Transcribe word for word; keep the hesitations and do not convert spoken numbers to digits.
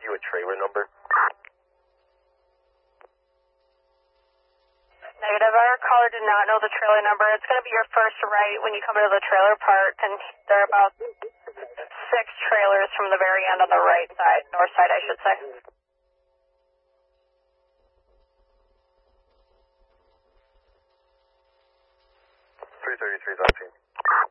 you a trailer number? Negative. Our caller did not know the trailer number. It's going to be your first right when you come into the trailer park, and there are about six trailers from the very end on the right side, north side, I should say. three thirty-three, Zaxi.